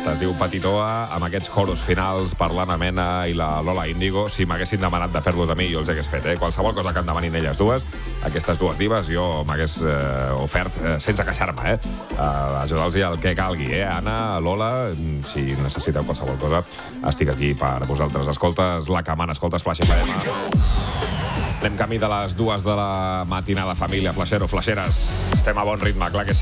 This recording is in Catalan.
aquesta. Es diu Petitoa, amb aquests coros finals per l'Anna Mena i la Lola Índigo. Si m'haguessin demanat de fer-los a mi, jo els hagués fet, Qualsevol cosa que em demanin elles dues, aquestes dues divas, jo m'hagués ofert sense queixar-me, ajudar-los el que calgui, Anna, Lola, si necessiteu qualsevol cosa, estic aquí per vosaltres. Escoltes La Camana, escoltes Flash FM. Anem camí de les 2 de la matinada, família, flashero, flasheres. Estem a bon ritme, clar que sí.